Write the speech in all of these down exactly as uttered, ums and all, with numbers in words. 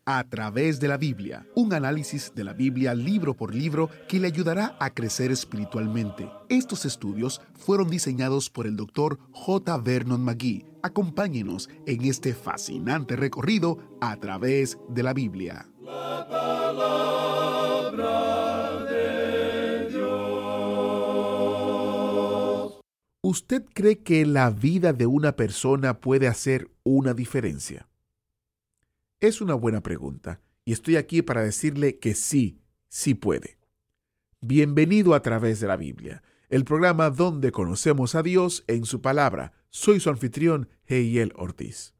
A través de la Biblia, un análisis de la Biblia libro por libro que le ayudará a crecer espiritualmente. Estos estudios fueron diseñados por el doctor J. Vernon McGee. Acompáñenos en este fascinante recorrido a través de la Biblia. La palabra de Dios. ¿Usted cree que la vida de una persona puede hacer una diferencia? Es una buena pregunta, y estoy aquí para decirle que sí, sí puede. Bienvenido a través de la Biblia, el programa donde conocemos a Dios en su palabra. Soy su anfitrión, Heiel Ortiz.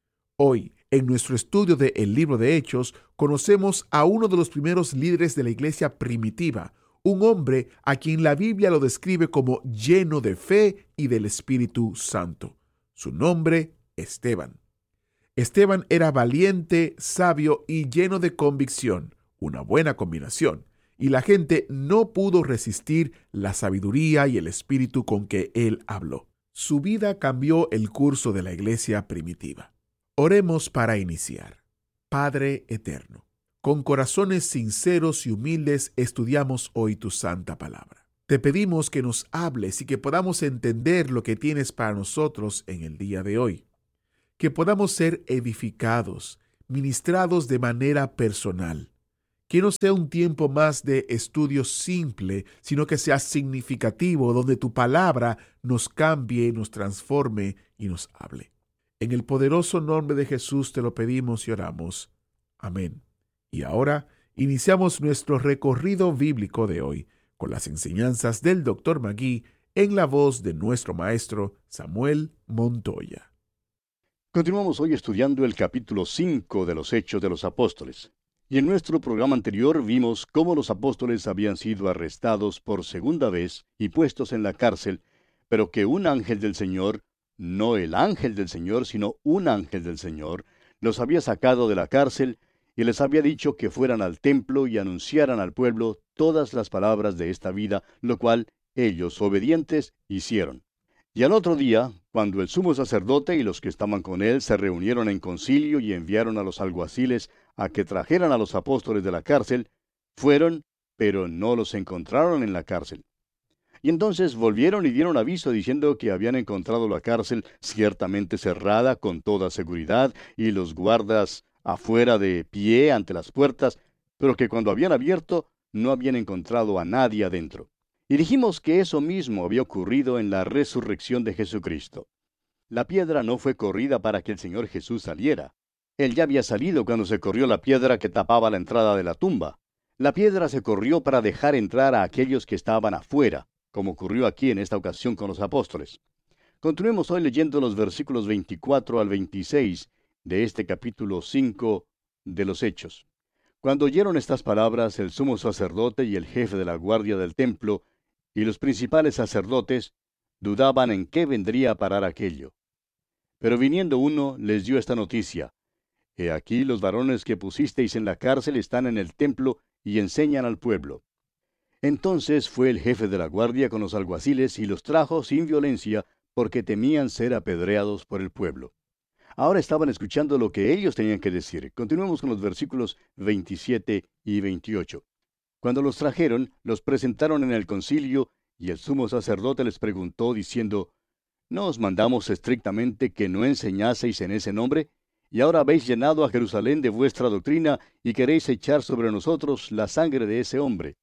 Hoy, en nuestro estudio de El Libro de Hechos, conocemos a uno de los primeros líderes de la iglesia primitiva, un hombre a quien la Biblia lo describe como lleno de fe y del Espíritu Santo. Su nombre, Esteban. Esteban era valiente, sabio y lleno de convicción, una buena combinación, y la gente no pudo resistir la sabiduría y el espíritu con que él habló. Su vida cambió el curso de la iglesia primitiva. Oremos para iniciar. Padre eterno, con corazones sinceros y humildes estudiamos hoy tu santa palabra. Te pedimos que nos hables y que podamos entender lo que tienes para nosotros en el día de hoy. Que podamos ser edificados, ministrados de manera personal. Que no sea un tiempo más de estudio simple, sino que sea significativo, donde tu palabra nos cambie, nos transforme y nos hable. En el poderoso nombre de Jesús te lo pedimos y oramos. Amén. Y ahora iniciamos nuestro recorrido bíblico de hoy con las enseñanzas del doctor McGee en la voz de nuestro maestro Samuel Montoya. Continuamos hoy estudiando el capítulo cinco de los Hechos de los Apóstoles. Y en nuestro programa anterior vimos cómo los apóstoles habían sido arrestados por segunda vez y puestos en la cárcel, pero que un ángel del Señor, no el ángel del Señor, sino un ángel del Señor, los había sacado de la cárcel y les había dicho que fueran al templo y anunciaran al pueblo todas las palabras de esta vida, lo cual ellos, obedientes, hicieron. Y al otro día, cuando el sumo sacerdote y los que estaban con él se reunieron en concilio y enviaron a los alguaciles a que trajeran a los apóstoles de la cárcel, fueron, pero no los encontraron en la cárcel. Y entonces volvieron y dieron aviso diciendo que habían encontrado la cárcel ciertamente cerrada con toda seguridad y los guardas afuera de pie ante las puertas, pero que cuando habían abierto no habían encontrado a nadie adentro. Y dijimos que eso mismo había ocurrido en la resurrección de Jesucristo. La piedra no fue corrida para que el Señor Jesús saliera. Él ya había salido cuando se corrió la piedra que tapaba la entrada de la tumba. La piedra se corrió para dejar entrar a aquellos que estaban afuera, como ocurrió aquí en esta ocasión con los apóstoles. Continuemos hoy leyendo los versículos veinticuatro al veintiséis de este capítulo cinco de los Hechos. Cuando oyeron estas palabras, el sumo sacerdote y el jefe de la guardia del templo y los principales sacerdotes dudaban en qué vendría a parar aquello. Pero viniendo uno, les dio esta noticia: He aquí los varones que pusisteis en la cárcel están en el templo y enseñan al pueblo. Entonces fue el jefe de la guardia con los alguaciles y los trajo sin violencia, porque temían ser apedreados por el pueblo. Ahora estaban escuchando lo que ellos tenían que decir. Continuemos con los versículos veintisiete y veintiocho. Cuando los trajeron, los presentaron en el concilio, y el sumo sacerdote les preguntó, diciendo: ¿No os mandamos estrictamente que no enseñaseis en ese nombre? Y ahora habéis llenado a Jerusalén de vuestra doctrina, y queréis echar sobre nosotros la sangre de ese hombre.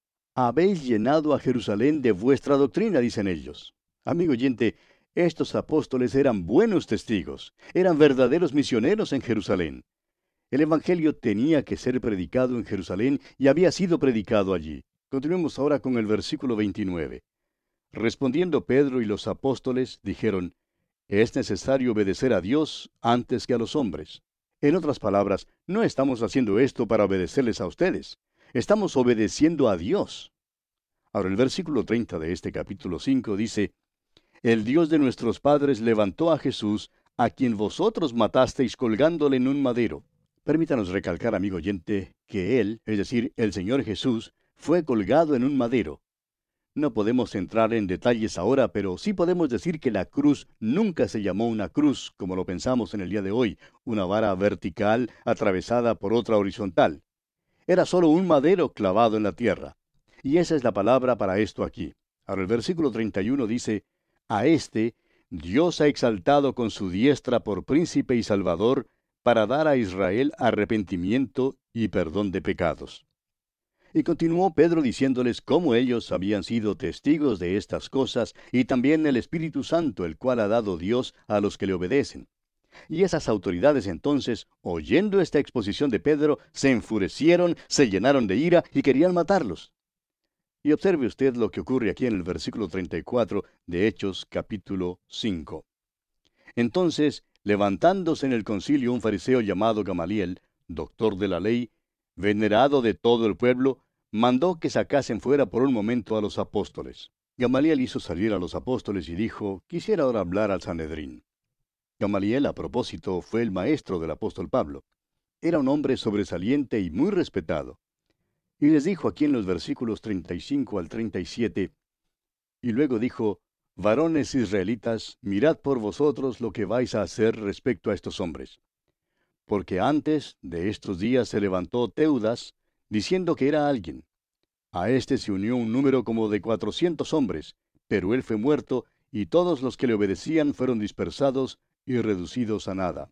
Habéis llenado a Jerusalén de vuestra doctrina, dicen ellos. Amigo oyente, estos apóstoles eran buenos testigos, eran verdaderos misioneros en Jerusalén. El Evangelio tenía que ser predicado en Jerusalén y había sido predicado allí. Continuemos ahora con el versículo veintinueve. Respondiendo Pedro y los apóstoles, dijeron: Es necesario obedecer a Dios antes que a los hombres. En otras palabras, no estamos haciendo esto para obedecerles a ustedes. Estamos obedeciendo a Dios. Ahora el versículo treinta de este capítulo cinco dice: El Dios de nuestros padres levantó a Jesús, a quien vosotros matasteis colgándole en un madero. Permítanos recalcar, amigo oyente, que Él, es decir, el Señor Jesús, fue colgado en un madero. No podemos entrar en detalles ahora, pero sí podemos decir que la cruz nunca se llamó una cruz, como lo pensamos en el día de hoy, una vara vertical atravesada por otra horizontal. Era solo un madero clavado en la tierra. Y esa es la palabra para esto aquí. Ahora el versículo treinta y uno dice, a este Dios ha exaltado con su diestra por príncipe y salvador, para dar a Israel arrepentimiento y perdón de pecados. Y continuó Pedro diciéndoles cómo ellos habían sido testigos de estas cosas, y también el Espíritu Santo, el cual ha dado Dios a los que le obedecen. Y esas autoridades entonces, oyendo esta exposición de Pedro, se enfurecieron, se llenaron de ira y querían matarlos. Y observe usted lo que ocurre aquí en el versículo treinta y cuatro de Hechos capítulo cinco. Entonces, levantándose en el concilio un fariseo llamado Gamaliel, doctor de la ley, venerado de todo el pueblo, mandó que sacasen fuera por un momento a los apóstoles. Gamaliel hizo salir a los apóstoles y dijo, quisiera ahora hablar al Sanedrín. Gamaliel, a propósito, fue el maestro del apóstol Pablo. Era un hombre sobresaliente y muy respetado. Y les dijo aquí en los versículos treinta y cinco al treinta y siete, y luego dijo, varones israelitas, mirad por vosotros lo que vais a hacer respecto a estos hombres. Porque antes de estos días se levantó Teudas, diciendo que era alguien. A éste se unió un número como de cuatrocientos hombres, pero él fue muerto, y todos los que le obedecían fueron dispersados y reducidos a nada.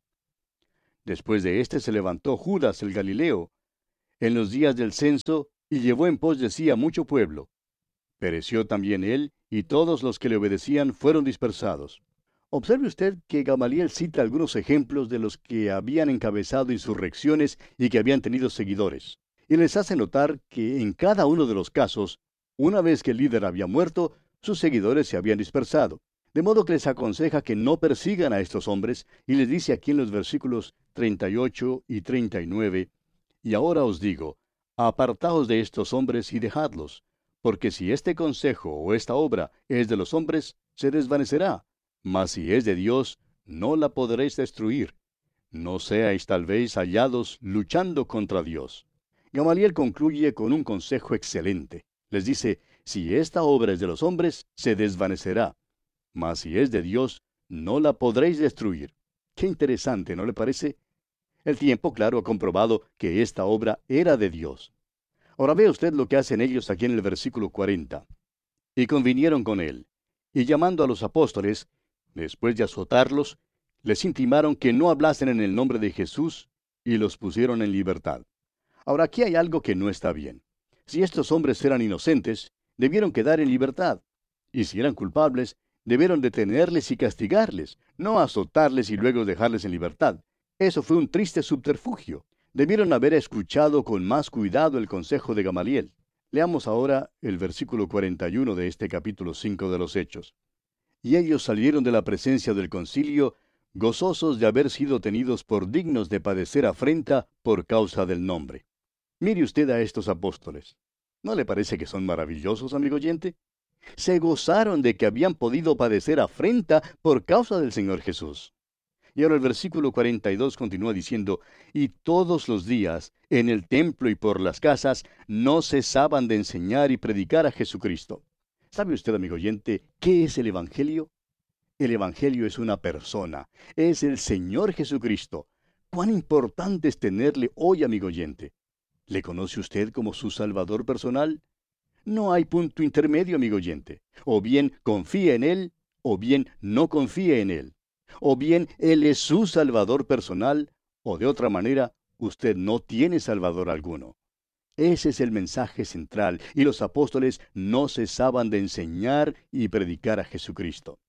Después de éste se levantó Judas el Galileo, en los días del censo, y llevó en pos de sí a mucho pueblo. Pereció también él, y todos los que le obedecían fueron dispersados. Observe usted que Gamaliel cita algunos ejemplos de los que habían encabezado insurrecciones y que habían tenido seguidores. Y les hace notar que en cada uno de los casos, una vez que el líder había muerto, sus seguidores se habían dispersado. De modo que les aconseja que no persigan a estos hombres, y les dice aquí en los versículos treinta y ocho y treinta y nueve, y ahora os digo, apartaos de estos hombres y dejadlos, porque si este consejo o esta obra es de los hombres, se desvanecerá, mas si es de Dios, no la podréis destruir. No seáis tal vez hallados luchando contra Dios. Gamaliel concluye con un consejo excelente. Les dice, si esta obra es de los hombres, se desvanecerá, mas si es de Dios, no la podréis destruir. Qué interesante, ¿no le parece? El tiempo, claro, ha comprobado que esta obra era de Dios. Ahora ve usted lo que hacen ellos aquí en el versículo cuarenta. Y convinieron con él, y llamando a los apóstoles, después de azotarlos, les intimaron que no hablasen en el nombre de Jesús, y los pusieron en libertad. Ahora aquí hay algo que no está bien. Si estos hombres eran inocentes, debieron quedar en libertad. Y si eran culpables, debieron detenerles y castigarles, no azotarles y luego dejarles en libertad. Eso fue un triste subterfugio. Debieron haber escuchado con más cuidado el consejo de Gamaliel. Leamos ahora el versículo cuarenta y uno de este capítulo cinco de los Hechos. Y ellos salieron de la presencia del concilio, gozosos de haber sido tenidos por dignos de padecer afrenta por causa del nombre. Mire usted a estos apóstoles. ¿No le parece que son maravillosos, amigo oyente? Se gozaron de que habían podido padecer afrenta por causa del Señor Jesús. Y ahora el versículo cuarenta y dos continúa diciendo, y todos los días, en el templo y por las casas, no cesaban de enseñar y predicar a Jesucristo. ¿Sabe usted, amigo oyente, qué es el Evangelio? El Evangelio es una persona, es el Señor Jesucristo. ¿Cuán importante es tenerle hoy, amigo oyente? ¿Le conoce usted como su Salvador personal? No hay punto intermedio, amigo oyente. O bien confía en Él, o bien no confía en Él. O bien Él es su Salvador personal, o de otra manera, usted no tiene Salvador alguno. Ese es el mensaje central, y los apóstoles no cesaban de enseñar y predicar a Jesucristo.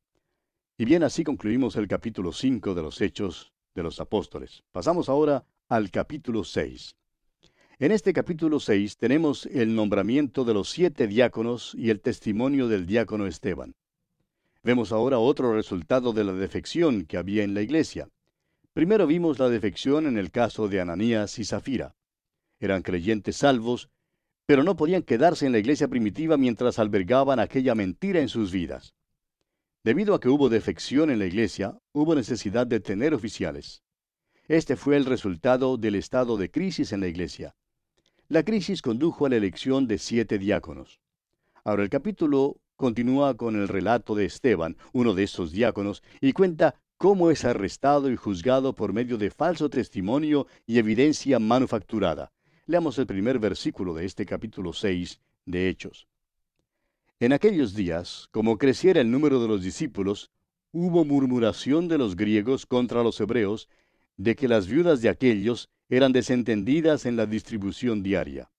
Y bien, así concluimos el capítulo cinco de los Hechos de los Apóstoles. Pasamos ahora al capítulo seis. En este capítulo seis tenemos el nombramiento de los siete diáconos y el testimonio del diácono Esteban. Vemos ahora otro resultado de la defección que había en la iglesia. Primero vimos la defección en el caso de Ananías y Zafira. Eran creyentes salvos, pero no podían quedarse en la iglesia primitiva mientras albergaban aquella mentira en sus vidas. Debido a que hubo defección en la iglesia, hubo necesidad de tener oficiales. Este fue el resultado del estado de crisis en la iglesia. La crisis condujo a la elección de siete diáconos. Ahora el capítulo continúa con el relato de Esteban, uno de esos diáconos, y cuenta cómo es arrestado y juzgado por medio de falso testimonio y evidencia manufacturada. Leamos el primer versículo de este capítulo seis de Hechos. En aquellos días, como creciera el número de los discípulos, hubo murmuración de los griegos contra los hebreos, de que las viudas de aquellos eran desentendidas en la distribución diaria.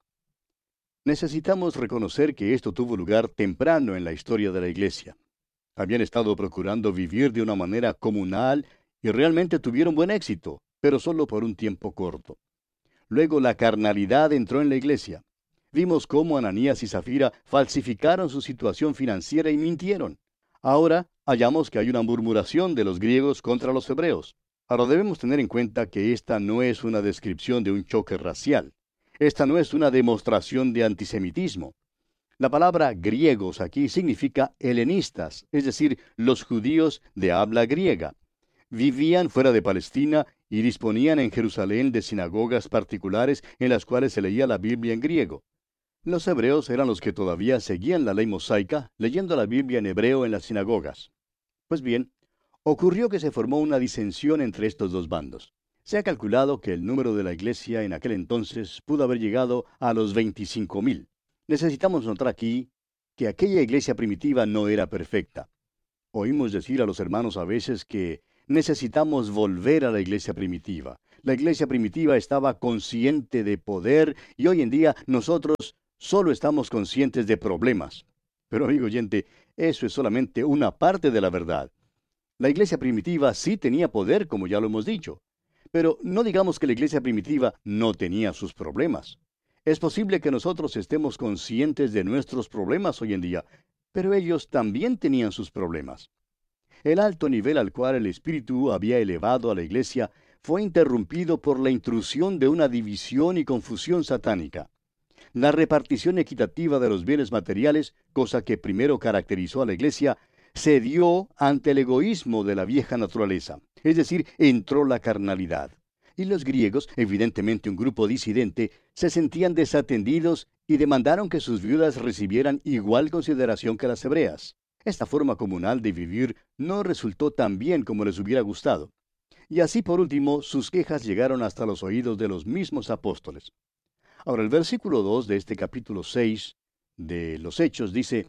Necesitamos reconocer que esto tuvo lugar temprano en la historia de la Iglesia. Habían estado procurando vivir de una manera comunal y realmente tuvieron buen éxito, pero solo por un tiempo corto. Luego la carnalidad entró en la Iglesia. Vimos cómo Ananías y Zafira falsificaron su situación financiera y mintieron. Ahora hallamos que hay una murmuración de los griegos contra los hebreos. Ahora debemos tener en cuenta que esta no es una descripción de un choque racial. Esta no es una demostración de antisemitismo. La palabra griegos aquí significa helenistas, es decir, los judíos de habla griega. Vivían fuera de Palestina y disponían en Jerusalén de sinagogas particulares en las cuales se leía la Biblia en griego. Los hebreos eran los que todavía seguían la ley mosaica, leyendo la Biblia en hebreo en las sinagogas. Pues bien, ocurrió que se formó una disensión entre estos dos bandos. Se ha calculado que el número de la iglesia en aquel entonces pudo haber llegado a los veinticinco mil. Necesitamos notar aquí que aquella iglesia primitiva no era perfecta. Oímos decir a los hermanos a veces que necesitamos volver a la iglesia primitiva. La iglesia primitiva estaba consciente de poder y hoy en día nosotros solo estamos conscientes de problemas. Pero amigo oyente, eso es solamente una parte de la verdad. La iglesia primitiva sí tenía poder, como ya lo hemos dicho. Pero no digamos que la iglesia primitiva no tenía sus problemas. Es posible que nosotros estemos conscientes de nuestros problemas hoy en día, pero ellos también tenían sus problemas. El alto nivel al cual el Espíritu había elevado a la iglesia fue interrumpido por la intrusión de una división y confusión satánica. La repartición equitativa de los bienes materiales, cosa que primero caracterizó a la iglesia, se dio ante el egoísmo de la vieja naturaleza, es decir, entró la carnalidad. Y los griegos, evidentemente un grupo disidente, se sentían desatendidos y demandaron que sus viudas recibieran igual consideración que las hebreas. Esta forma comunal de vivir no resultó tan bien como les hubiera gustado. Y así por último, sus quejas llegaron hasta los oídos de los mismos apóstoles. Ahora el versículo dos de este capítulo seis de los Hechos dice: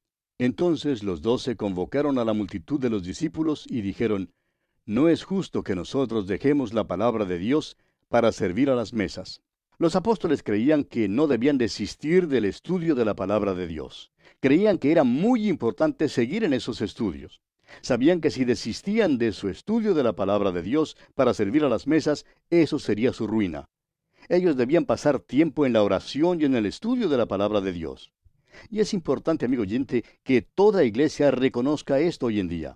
Entonces los doce convocaron a la multitud de los discípulos y dijeron: No es justo que nosotros dejemos la palabra de Dios para servir a las mesas. Los apóstoles creían que no debían desistir del estudio de la palabra de Dios. Creían que era muy importante seguir en esos estudios. Sabían que si desistían de su estudio de la palabra de Dios para servir a las mesas, eso sería su ruina. Ellos debían pasar tiempo en la oración y en el estudio de la palabra de Dios. Y es importante, amigo oyente, que toda iglesia reconozca esto hoy en día.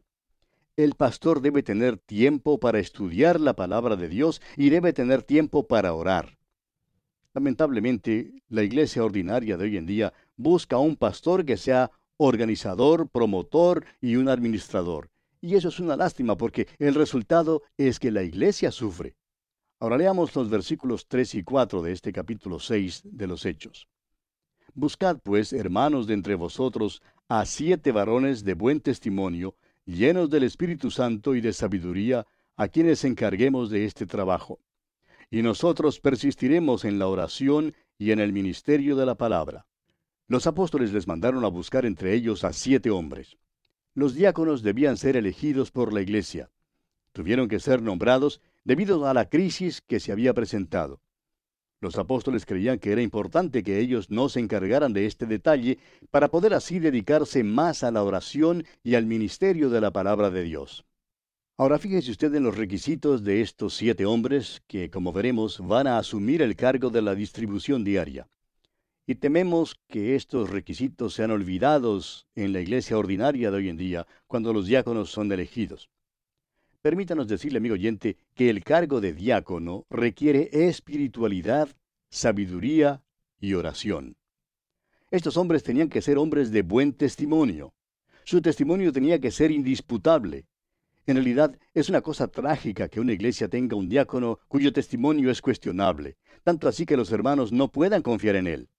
El pastor debe tener tiempo para estudiar la palabra de Dios y debe tener tiempo para orar. Lamentablemente, la iglesia ordinaria de hoy en día busca a un pastor que sea organizador, promotor y un administrador. Y eso es una lástima porque el resultado es que la iglesia sufre. Ahora leamos los versículos tres y cuatro de este capítulo seis de los Hechos. Buscad, pues, hermanos de entre vosotros, a siete varones de buen testimonio, llenos del Espíritu Santo y de sabiduría, a quienes encarguemos de este trabajo. Y nosotros persistiremos en la oración y en el ministerio de la palabra. Los apóstoles les mandaron a buscar entre ellos a siete hombres. Los diáconos debían ser elegidos por la iglesia. Tuvieron que ser nombrados debido a la crisis que se había presentado. Los apóstoles creían que era importante que ellos no se encargaran de este detalle para poder así dedicarse más a la oración y al ministerio de la palabra de Dios. Ahora fíjese usted en los requisitos de estos siete hombres que, como veremos, van a asumir el cargo de la distribución diaria. Y tememos que estos requisitos sean olvidados en la iglesia ordinaria de hoy en día, cuando los diáconos son elegidos. Permítanos decirle, amigo oyente, que el cargo de diácono requiere espiritualidad, sabiduría y oración. Estos hombres tenían que ser hombres de buen testimonio. Su testimonio tenía que ser indisputable. En realidad, es una cosa trágica que una iglesia tenga un diácono cuyo testimonio es cuestionable, tanto así que los hermanos no puedan confiar en él.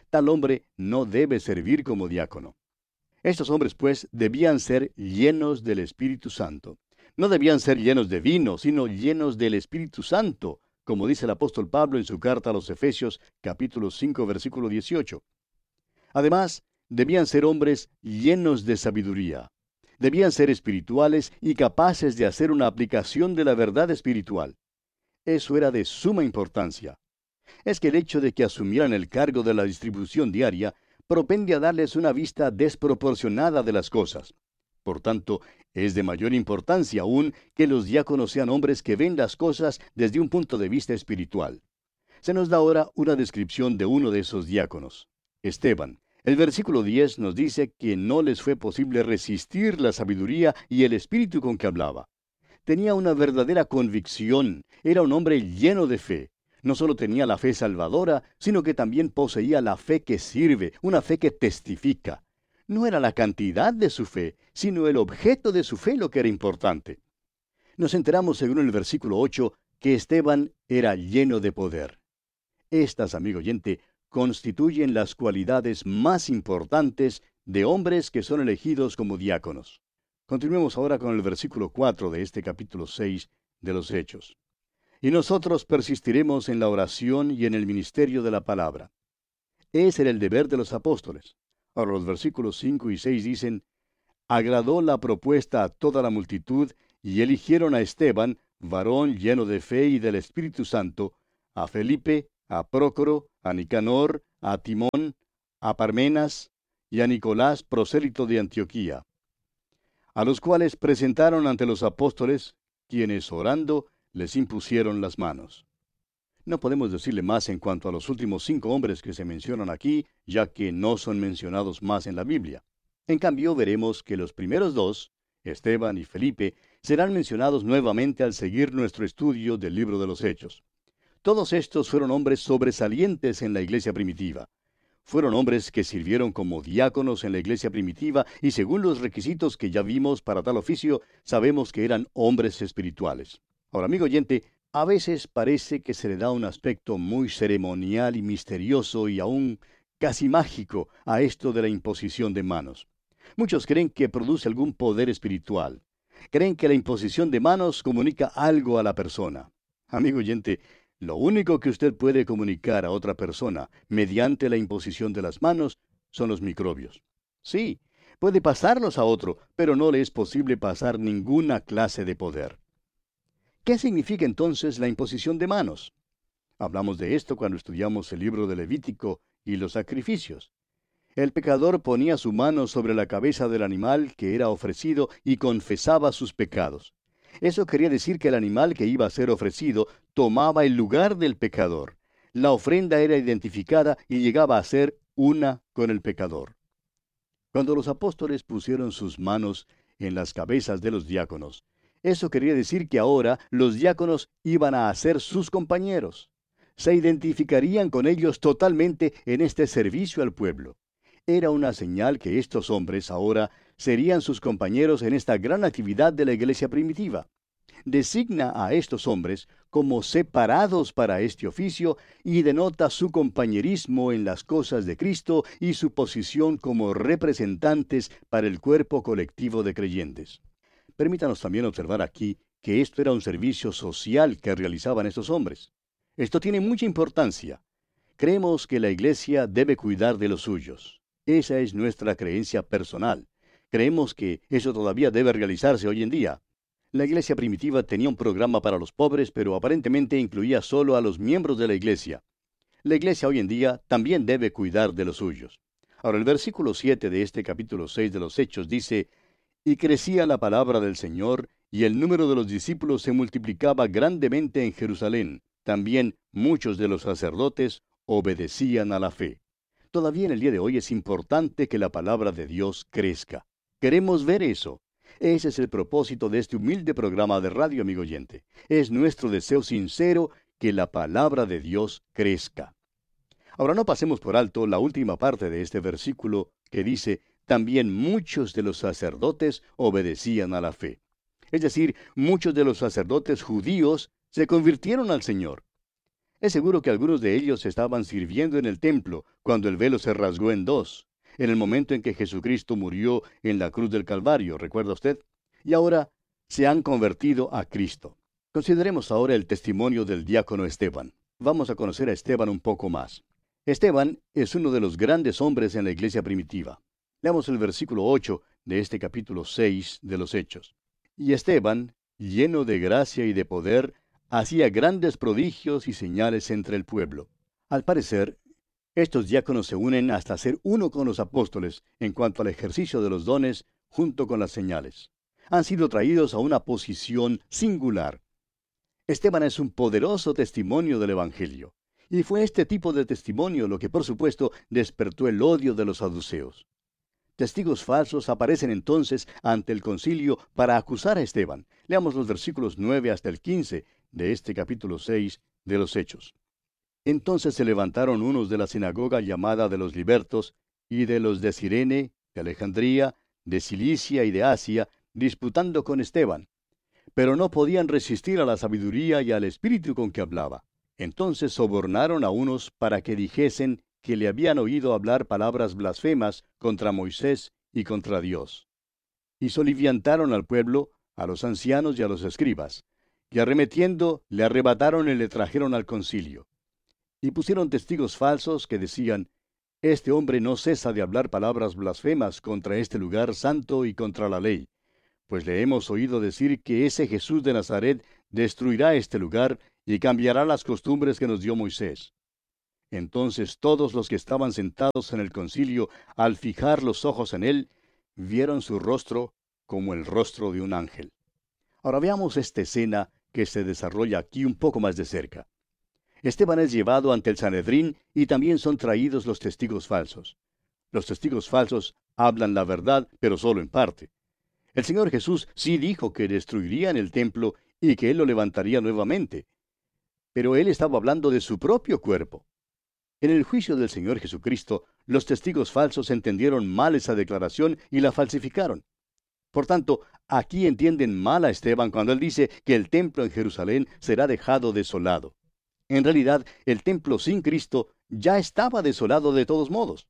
tal hombre no debe servir como diácono. Estos hombres, pues, debían ser llenos del Espíritu Santo. No debían ser llenos de vino, sino llenos del Espíritu Santo, como dice el apóstol Pablo en su carta a los Efesios, capítulo cinco, versículo dieciocho. Además, debían ser hombres llenos de sabiduría. Debían ser espirituales y capaces de hacer una aplicación de la verdad espiritual. Eso era de suma importancia. Es que el hecho de que asumieran el cargo de la distribución diaria propende a darles una vista desproporcionada de las cosas. Por tanto, es de mayor importancia aún que los diáconos sean hombres que ven las cosas desde un punto de vista espiritual. Se nos da ahora una descripción de uno de esos diáconos, Esteban. El versículo diez nos dice que no les fue posible resistir la sabiduría y el espíritu con que hablaba. Tenía una verdadera convicción, era un hombre lleno de fe. No solo tenía la fe salvadora, sino que también poseía la fe que sirve, una fe que testifica. No era la cantidad de su fe, sino el objeto de su fe lo que era importante. Nos enteramos, según el versículo ocho, que Esteban era lleno de poder. Estas, amigo oyente, constituyen las cualidades más importantes de hombres que son elegidos como diáconos. Continuemos ahora con el versículo cuatro de este capítulo seis de los Hechos. Y nosotros persistiremos en la oración y en el ministerio de la palabra. Ese era el deber de los apóstoles. Ahora los versículos cinco y seis dicen, agradó la propuesta a toda la multitud, y eligieron a Esteban, varón lleno de fe y del Espíritu Santo, a Felipe, a Prócoro, a Nicanor, a Timón, a Parmenas, y a Nicolás, prosélito de Antioquía, a los cuales presentaron ante los apóstoles, quienes orando les impusieron las manos. No podemos decirle más en cuanto a los últimos cinco hombres que se mencionan aquí, ya que no son mencionados más en la Biblia. En cambio, veremos que los primeros dos, Esteban y Felipe, serán mencionados nuevamente al seguir nuestro estudio del libro de los Hechos. Todos estos fueron hombres sobresalientes en la iglesia primitiva. Fueron hombres que sirvieron como diáconos en la iglesia primitiva y según los requisitos que ya vimos para tal oficio, sabemos que eran hombres espirituales. Ahora, amigo oyente, a veces parece que se le da un aspecto muy ceremonial y misterioso y aún casi mágico a esto de la imposición de manos. Muchos creen que produce algún poder espiritual. Creen que la imposición de manos comunica algo a la persona. Amigo oyente, lo único que usted puede comunicar a otra persona mediante la imposición de las manos son los microbios. Sí, puede pasarlos a otro, pero no le es posible pasar ninguna clase de poder. ¿Qué significa entonces la imposición de manos? Hablamos de esto cuando estudiamos el libro de Levítico y los sacrificios. El pecador ponía su mano sobre la cabeza del animal que era ofrecido y confesaba sus pecados. Eso quería decir que el animal que iba a ser ofrecido tomaba el lugar del pecador. La ofrenda era identificada y llegaba a ser una con el pecador. Cuando los apóstoles pusieron sus manos en las cabezas de los diáconos, eso quería decir que ahora los diáconos iban a ser sus compañeros. Se identificarían con ellos totalmente en este servicio al pueblo. Era una señal que estos hombres ahora serían sus compañeros en esta gran actividad de la iglesia primitiva. Designa a estos hombres como separados para este oficio y denota su compañerismo en las cosas de Cristo y su posición como representantes para el cuerpo colectivo de creyentes. Permítanos también observar aquí que esto era un servicio social que realizaban estos hombres. Esto tiene mucha importancia. Creemos que la iglesia debe cuidar de los suyos. Esa es nuestra creencia personal. Creemos que eso todavía debe realizarse hoy en día. La iglesia primitiva tenía un programa para los pobres, pero aparentemente incluía solo a los miembros de la iglesia. La iglesia hoy en día también debe cuidar de los suyos. Ahora, el versículo siete de este capítulo seis de los Hechos dice, y crecía la palabra del Señor, y el número de los discípulos se multiplicaba grandemente en Jerusalén. También muchos de los sacerdotes obedecían a la fe. Todavía en el día de hoy es importante que la palabra de Dios crezca. Queremos ver eso. Ese es el propósito de este humilde programa de radio, amigo oyente. Es nuestro deseo sincero que la palabra de Dios crezca. Ahora no pasemos por alto la última parte de este versículo que dice, también muchos de los sacerdotes obedecían a la fe. Es decir, muchos de los sacerdotes judíos se convirtieron al Señor. Es seguro que algunos de ellos estaban sirviendo en el templo cuando el velo se rasgó en dos, en el momento en que Jesucristo murió en la cruz del Calvario, ¿recuerda usted? Y ahora se han convertido a Cristo. Consideremos ahora el testimonio del diácono Esteban. Vamos a conocer a Esteban un poco más. Esteban es uno de los grandes hombres en la iglesia primitiva. Leamos el versículo ocho de este capítulo seis de los Hechos. Y Esteban, lleno de gracia y de poder, hacía grandes prodigios y señales entre el pueblo. Al parecer, estos diáconos se unen hasta ser uno con los apóstoles en cuanto al ejercicio de los dones junto con las señales. Han sido traídos a una posición singular. Esteban es un poderoso testimonio del Evangelio. Y fue este tipo de testimonio lo que, por supuesto, despertó el odio de los saduceos. Testigos falsos aparecen entonces ante el concilio para acusar a Esteban. Leamos los versículos nueve hasta el quince de este capítulo seis de los Hechos. Entonces se levantaron unos de la sinagoga llamada de los libertos, y de los de Cirene, de Alejandría, de Cilicia y de Asia, disputando con Esteban. Pero no podían resistir a la sabiduría y al espíritu con que hablaba. Entonces sobornaron a unos para que dijesen que le habían oído hablar palabras blasfemas contra Moisés y contra Dios. Y soliviantaron al pueblo, a los ancianos y a los escribas, y arremetiendo le arrebataron y le trajeron al concilio. Y pusieron testigos falsos que decían, este hombre no cesa de hablar palabras blasfemas contra este lugar santo y contra la ley, pues le hemos oído decir que ese Jesús de Nazaret destruirá este lugar y cambiará las costumbres que nos dio Moisés. Entonces todos los que estaban sentados en el concilio, al fijar los ojos en él, vieron su rostro como el rostro de un ángel. Ahora veamos esta escena que se desarrolla aquí un poco más de cerca. Esteban es llevado ante el Sanedrín y también son traídos los testigos falsos. Los testigos falsos hablan la verdad, pero solo en parte. El Señor Jesús sí dijo que destruirían el templo y que Él lo levantaría nuevamente. Pero Él estaba hablando de su propio cuerpo. En el juicio del Señor Jesucristo, los testigos falsos entendieron mal esa declaración y la falsificaron. Por tanto, aquí entienden mal a Esteban cuando él dice que el templo en Jerusalén será dejado desolado. En realidad, el templo sin Cristo ya estaba desolado de todos modos.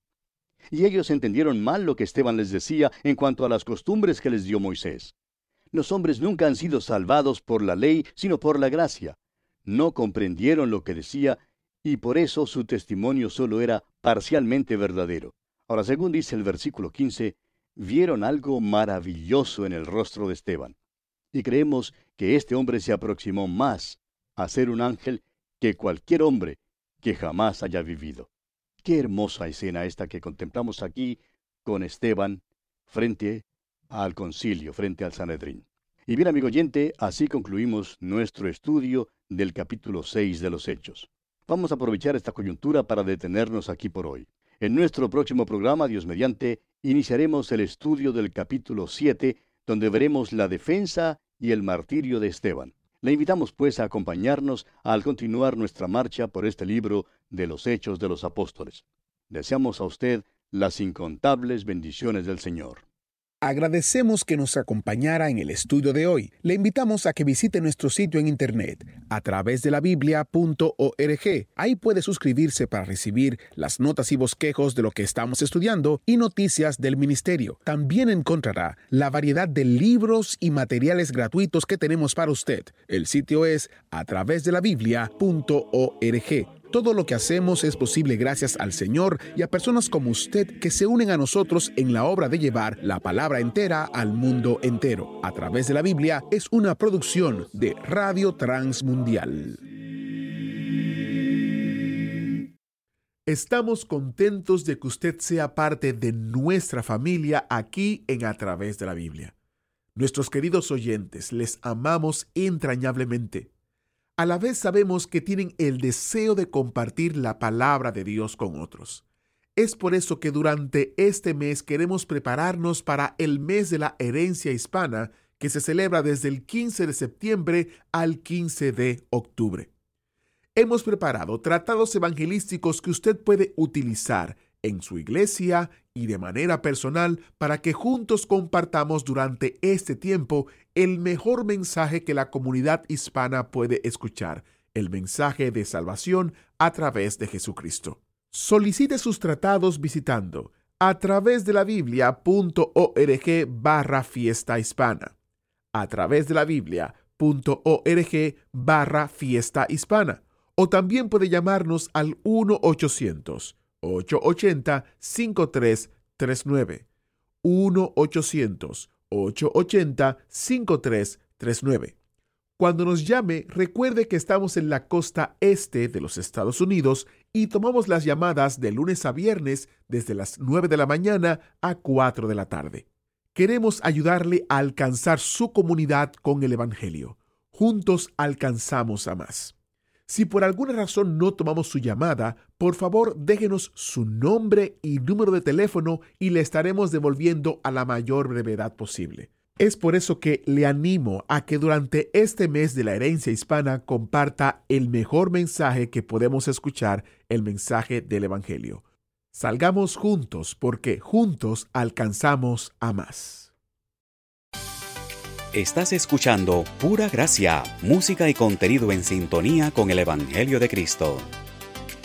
Y ellos entendieron mal lo que Esteban les decía en cuanto a las costumbres que les dio Moisés. Los hombres nunca han sido salvados por la ley, sino por la gracia. No comprendieron lo que decía, y por eso su testimonio solo era parcialmente verdadero. Ahora, según dice el versículo quince, vieron algo maravilloso en el rostro de Esteban. Y creemos que este hombre se aproximó más a ser un ángel que cualquier hombre que jamás haya vivido. Qué hermosa escena esta que contemplamos aquí con Esteban frente al concilio, frente al Sanedrín. Y bien, amigo oyente, así concluimos nuestro estudio del capítulo seis de los Hechos. Vamos a aprovechar esta coyuntura para detenernos aquí por hoy. En nuestro próximo programa, Dios mediante, iniciaremos el estudio del capítulo siete, donde veremos la defensa y el martirio de Esteban. Le invitamos pues a acompañarnos al continuar nuestra marcha por este libro de los Hechos de los Apóstoles. Deseamos a usted las incontables bendiciones del Señor. Agradecemos que nos acompañara en el estudio de hoy. Le invitamos a que visite nuestro sitio en internet a través de la biblia punto org. Ahí puede suscribirse para recibir las notas y bosquejos de lo que estamos estudiando y noticias del ministerio. También encontrará la variedad de libros y materiales gratuitos que tenemos para usted. El sitio es a través de la biblia punto org. Todo lo que hacemos es posible gracias al Señor y a personas como usted que se unen a nosotros en la obra de llevar la palabra entera al mundo entero. A través de la Biblia es una producción de Radio Transmundial. Estamos contentos de que usted sea parte de nuestra familia aquí en A Través de la Biblia. Nuestros queridos oyentes, les amamos entrañablemente. A la vez sabemos que tienen el deseo de compartir la palabra de Dios con otros. Es por eso que durante este mes queremos prepararnos para el mes de la herencia hispana, que se celebra desde el quince de septiembre al quince de octubre. Hemos preparado tratados evangelísticos que usted puede utilizar en su iglesia y de manera personal para que juntos compartamos durante este tiempo el mejor mensaje que la comunidad hispana puede escuchar, el mensaje de salvación a través de Jesucristo. Solicite sus tratados visitando a través de la biblia.org barra fiesta hispana. A través de la biblia.org barra fiesta hispana. O también puede llamarnos al uno ochocientos, ochocientos ochenta, cincuenta y tres treinta y nueve. uno ochocientos, ochocientos ochenta, cincuenta y tres treinta y nueve. Cuando nos llame, recuerde que estamos en la costa este de los Estados Unidos y tomamos las llamadas de lunes a viernes desde las nueve de la mañana a cuatro de la tarde. Queremos ayudarle a alcanzar su comunidad con el Evangelio. Juntos alcanzamos a más. Si por alguna razón no tomamos su llamada, por favor déjenos su nombre y número de teléfono y le estaremos devolviendo a la mayor brevedad posible. Es por eso que le animo a que durante este mes de la herencia hispana comparta el mejor mensaje que podemos escuchar, el mensaje del Evangelio. Salgamos juntos porque juntos alcanzamos a más. Estás escuchando Pura Gracia, música y contenido en sintonía con el Evangelio de Cristo.